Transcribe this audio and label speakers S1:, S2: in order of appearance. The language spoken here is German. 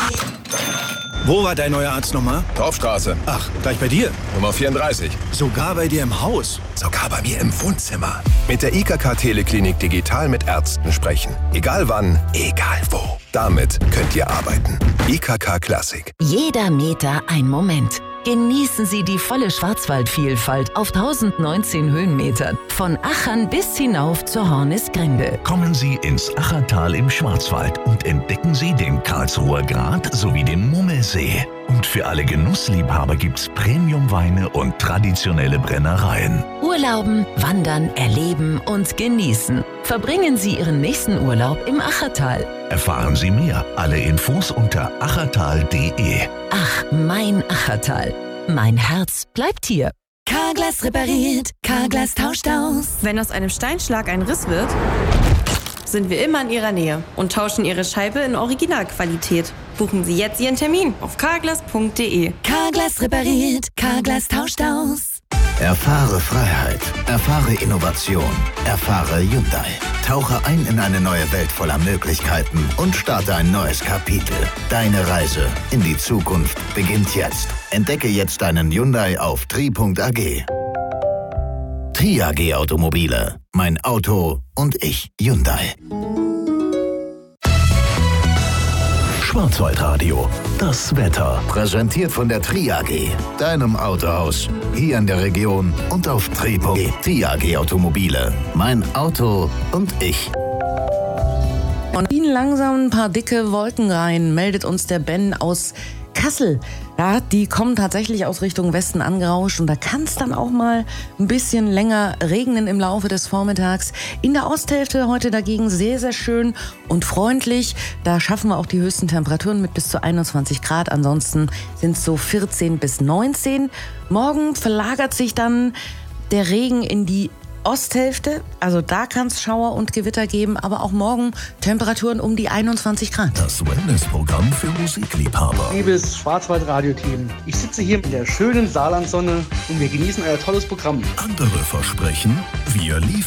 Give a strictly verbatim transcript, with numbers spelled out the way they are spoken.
S1: Wo war dein neuer Arzt nochmal?
S2: Torfstraße.
S1: Ach, gleich bei dir?
S2: Nummer vierunddreißig.
S1: Sogar bei dir im Haus?
S2: Sogar bei mir im Wohnzimmer. Mit der I K K Teleklinik digital mit Ärzten sprechen. Egal wann, egal wo. Damit könnt ihr arbeiten. I K K Klassik.
S3: Jeder Meter ein Moment. Genießen Sie die volle Schwarzwaldvielfalt auf tausendneunzehn Höhenmetern. Von Achern bis hinauf zur Hornisgrinde.
S4: Kommen Sie ins Achertal im Schwarzwald und entdecken Sie den Karlsruher Grat sowie den Mummelsee. Und für alle Genussliebhaber gibt's Premiumweine und traditionelle Brennereien.
S3: Urlauben, wandern, erleben und genießen. Verbringen Sie Ihren nächsten Urlaub im Achertal.
S4: Erfahren Sie mehr. Alle Infos unter achertal punkt de.
S3: Ach, mein Achertal. Mein Herz bleibt hier.
S5: Carglass repariert, Carglass tauscht aus.
S6: Wenn aus einem Steinschlag ein Riss wird, sind wir immer in Ihrer Nähe und tauschen Ihre Scheibe in Originalqualität. Buchen Sie jetzt Ihren Termin auf carglass punkt de.
S5: Carglass repariert, Carglass tauscht aus.
S7: Erfahre Freiheit, erfahre Innovation, erfahre Hyundai. Tauche ein in eine neue Welt voller Möglichkeiten und starte ein neues Kapitel. Deine Reise in die Zukunft beginnt jetzt. Entdecke jetzt deinen Hyundai auf tri punkt a g. Tri A G Automobile. Mein Auto und ich. Hyundai.
S4: Schwarzwaldradio. Das Wetter.
S7: Präsentiert von der Tri A G. Deinem Autohaus. Hier in der Region und auf tri punkt a g. Tri A G Automobile. Mein Auto und ich.
S8: Und ziehen langsam ein paar dicke Wolken rein, meldet uns der Ben aus Kassel. Ja, die kommen tatsächlich aus Richtung Westen angerauscht und da kann es dann auch mal ein bisschen länger regnen im Laufe des Vormittags. In der Osthälfte heute dagegen sehr, sehr schön und freundlich. Da schaffen wir auch die höchsten Temperaturen mit bis zu einundzwanzig Grad. Ansonsten sind es so vierzehn bis neunzehn. Morgen verlagert sich dann der Regen in die Osthälfte, also da kann es Schauer und Gewitter geben, aber auch morgen Temperaturen um die einundzwanzig Grad.
S4: Das Wellness-Programm für Musikliebhaber.
S9: Liebes Schwarzwaldradio-Team, ich sitze hier in der schönen Saarlandsonne und wir genießen euer tolles Programm.
S4: Andere versprechen, wir liefern.